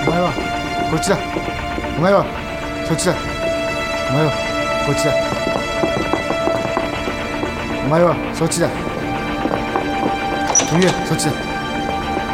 お前はこっちだ。お前はそっちだ。お前はこっちだ。お前はそっちだ。君はそっちだ。